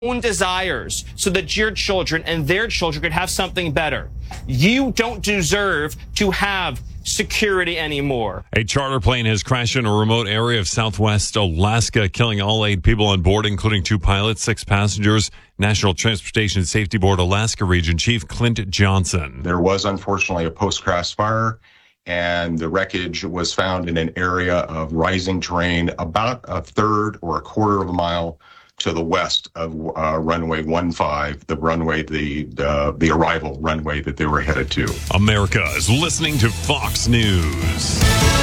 own desires so that your children and their children could have something better. You don't deserve to have security anymore. A charter plane has crashed in a remote area of southwest Alaska, killing all 8 people on board, including 2 pilots, 6 passengers. National Transportation Safety Board Alaska Region Chief Clint Johnson. There was unfortunately a post-crash fire, and the wreckage was found in an area of rising terrain about a third or a quarter of a mile to the west of runway 15, the runway, the arrival runway that they were headed to. America is listening to Fox News.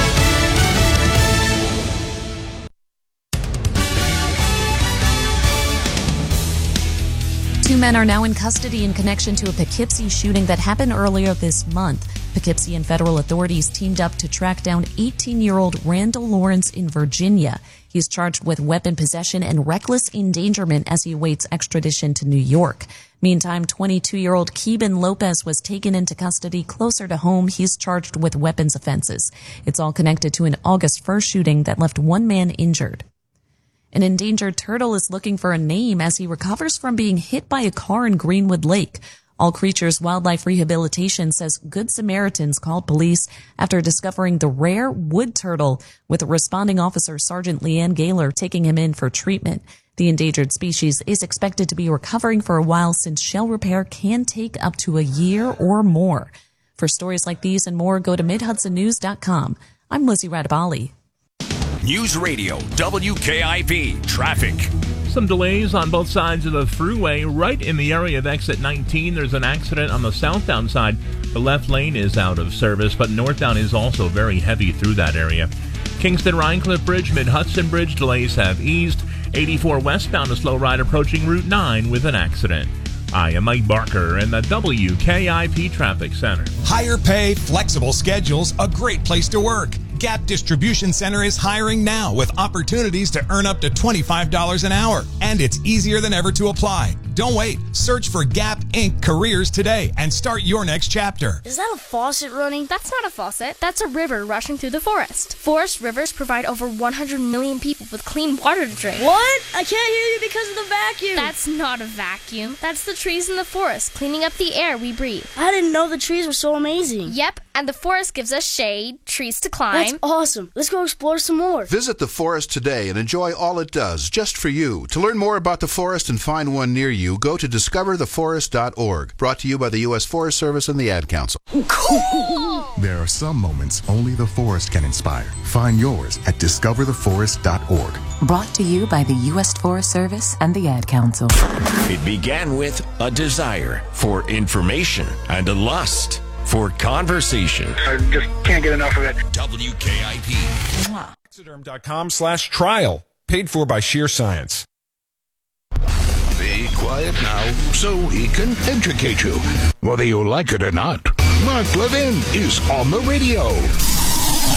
Two men are now in custody in connection to a Poughkeepsie shooting that happened earlier this month. Poughkeepsie and federal authorities teamed up to track down 18-year-old Randall Lawrence in Virginia. He's charged with weapon possession and reckless endangerment as he awaits extradition to New York. Meantime, 22-year-old Keeban Lopez was taken into custody closer to home. He's charged with weapons offenses. It's all connected to an August 1st shooting that left 1 man injured. An endangered turtle is looking for a name as he recovers from being hit by a car in Greenwood Lake. All Creatures Wildlife Rehabilitation says Good Samaritans called police after discovering the rare wood turtle, with responding officer Sergeant Leanne Gaylor taking him in for treatment. The endangered species is expected to be recovering for a while, since shell repair can take up to a year or more. For stories like these and more, go to MidHudsonNews.com. I'm Lizzie Radabali. News Radio WKIP Traffic. Some delays on both sides of the thruway. Right in the area of exit 19, there's an accident on the southbound side. The left lane is out of service, but northbound is also very heavy through that area. Kingston-Rhinecliff Bridge, Mid-Hudson Bridge, delays have eased. 84 westbound, a slow ride approaching Route 9 with an accident. I am Mike Barker in the WKIP Traffic Center. Higher pay, flexible schedules, a great place to work. Gap Distribution Center is hiring now with opportunities to earn up to $25 an hour. And it's easier than ever to apply. Don't wait. Search for Gap Inc. Careers today and start your next chapter. Is that a faucet running? That's not a faucet. That's a river rushing through the forest. Forest rivers provide over 100 million people with clean water to drink. What? I can't hear you because of the vacuum. That's not a vacuum. That's the trees in the forest cleaning up the air we breathe. I didn't know the trees were so amazing. Yep, and the forest gives us shade, trees to climb. That's awesome. Let's go explore some more. Visit the forest today and enjoy all it does, just for you. To learn more about the forest and find one near you, go to discovertheforest.org. Brought to you by the U.S. Forest Service and the Ad Council. Cool! There are some moments only the forest can inspire. Find yours at discovertheforest.org. Brought to you by the U.S. Forest Service and the Ad Council. It began with a desire for information and a lust for conversation. I just can't get enough of it. WKIP. Taxiderm.com/trial. Paid for by Sheer Science. Be quiet now so he can educate you, whether you like it or not. Mark Levin is on the radio.